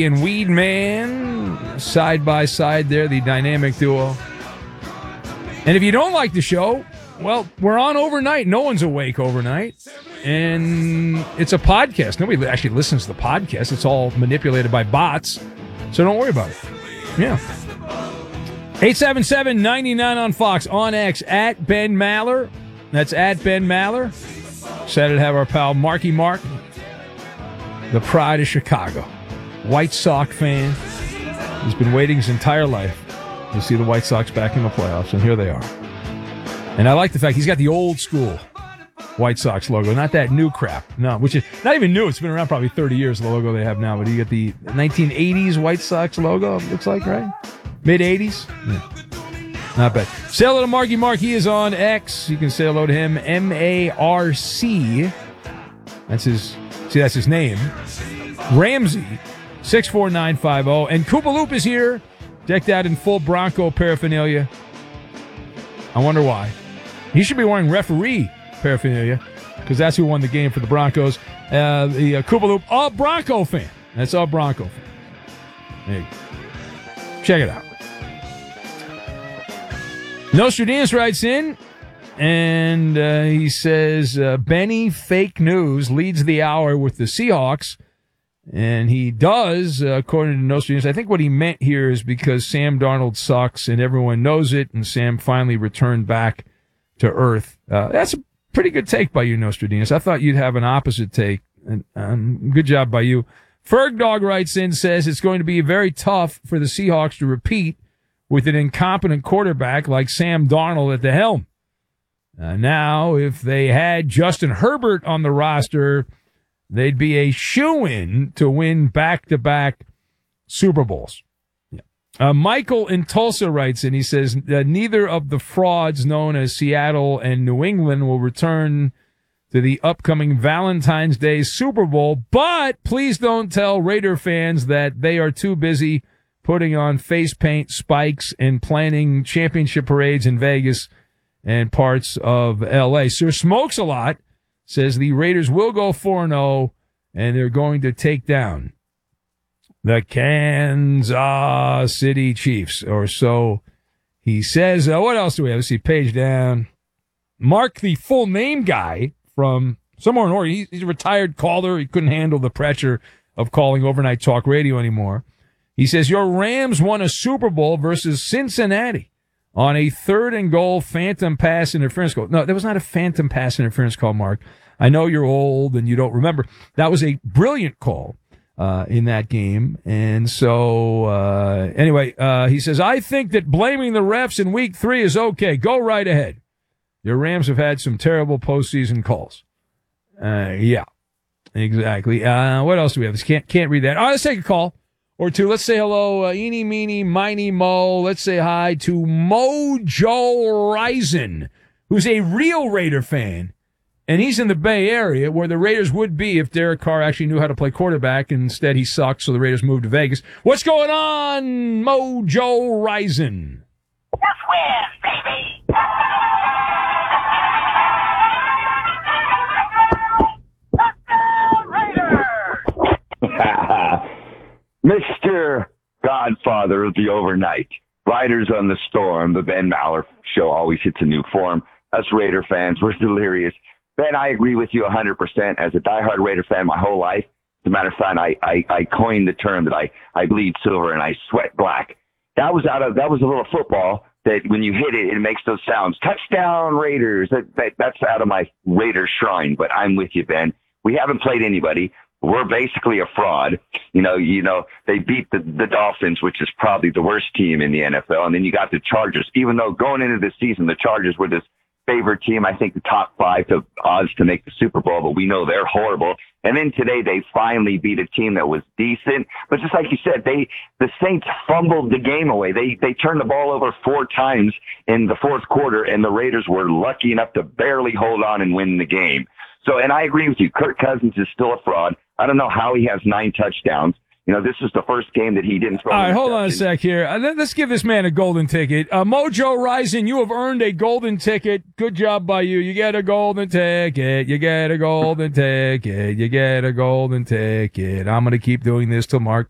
and Weed Man, side by side there, the dynamic duo. And if you don't like the show, well, we're on overnight. No one's awake overnight. And it's a podcast. Nobody actually listens to the podcast. It's all manipulated by bots. So don't worry about it. Yeah. 877-99 on Fox, on X, at Ben Maller. That's at Ben Maller. Excited to have our pal Marky Mark, the pride of Chicago. White Sox fan. He's been waiting his entire life to see the White Sox back in the playoffs, and here they are. And I like the fact he's got the old school White Sox logo, not that new crap. No, which is not even new. It's been around probably 30 years, the logo they have now. But you get the 1980s White Sox logo, it looks like, right? Mid-80s? Yeah. Not bad. Say hello to Marky Mark. He is on X. You can say hello to him. M-A-R-C. That's his name. Ramsey. 64950. And Koopa Loop is here, decked out in full Bronco paraphernalia. I wonder why. He should be wearing referee paraphernalia, because that's who won the game for the Broncos. The Koopa Loop, a Bronco fan. That's a Bronco fan. There you go. Check it out. Nostradamus writes in, and he says, Benny Fake News leads the hour with the Seahawks. And he does, according to Nostradamus. I think what he meant here is because Sam Darnold sucks and everyone knows it, and Sam finally returned back to earth. That's a pretty good take by you, Nostradamus. I thought you'd have an opposite take. And good job by you. Ferg Dog writes in, says it's going to be very tough for the Seahawks to repeat with an incompetent quarterback like Sam Darnold at the helm. Now, if they had Justin Herbert on the roster, they'd be a shoo-in to win back-to-back Super Bowls. Yeah. Michael in Tulsa writes in, he says, neither of the frauds known as Seattle and New England will return to the upcoming Valentine's Day Super Bowl, but please don't tell Raider fans that they are too busy putting on face paint spikes and planning championship parades in Vegas and parts of L.A. Sir Smokes a Lot says the Raiders will go 4-0, and they're going to take down the Kansas City Chiefs, or so he says. What else do we have? Let's see, page down. Mark, the full name guy from somewhere in Oregon, he's a retired caller. He couldn't handle the pressure of calling overnight talk radio anymore. He says, your Rams won a Super Bowl versus Cincinnati on a 3rd and goal phantom pass interference call. No, there was not a phantom pass interference call, Mark. I know you're old and you don't remember. That was a brilliant call in that game. And so, anyway, he says, I think that blaming the refs in week 3 is okay. Go right ahead. Your Rams have had some terrible postseason calls. Yeah, exactly. What else do we have? Can't read that. Let's take a call or two. Let's say hello, eeny, meeny, miny, mo. Let's say hi to Mojo Rison, who's a real Raider fan. And he's in the Bay Area, where the Raiders would be if Derek Carr actually knew how to play quarterback. Instead, he sucks, so the Raiders moved to Vegas. What's going on, Mojo Rison? Let's win, baby! Raiders! Mr. Godfather of the overnight. Riders on the storm. The Ben Maller show always hits a new form. Us Raider fans, we're delirious. Ben, I agree with you 100%. As a diehard Raider fan my whole life, as a matter of fact, I coined the term that I bleed silver and I sweat black. That was a little football that when you hit it, it makes those sounds. Touchdown Raiders. That's out of my Raider shrine, but I'm with you, Ben. We haven't played anybody. We're basically a fraud. You know, they beat the Dolphins, which is probably the worst team in the NFL. And then you got the Chargers, even though going into this season, the Chargers were this favorite team, I think the top 5 to odds to make the Super Bowl, but we know they're horrible. And then today they finally beat a team that was decent. But just like you said, the Saints fumbled the game away. They turned the ball over 4 times in the fourth quarter, and the Raiders were lucky enough to barely hold on and win the game. So, and I agree with you. Kirk Cousins is still a fraud. I don't know how he has 9 touchdowns. You know, this is the first game that he didn't throw. All right, hold on a sec here. Let's give this man a golden ticket. Mojo Rison, you have earned a golden ticket. Good job by you. You get a golden ticket. You get a golden ticket. You get a golden ticket. I'm going to keep doing this till Mark